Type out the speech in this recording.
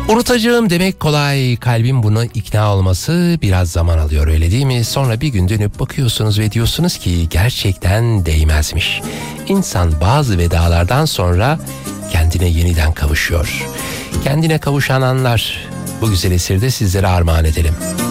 Unutacağım demek kolay, kalbin buna ikna olması biraz zaman alıyor, öyle değil mi? Sonra bir gün dönüp bakıyorsunuz ve diyorsunuz ki gerçekten değmezmiş. İnsan bazı vedalardan sonra kendine yeniden kavuşuyor. Kendine kavuşan anlar, bu güzel eseri de sizlere armağan edelim.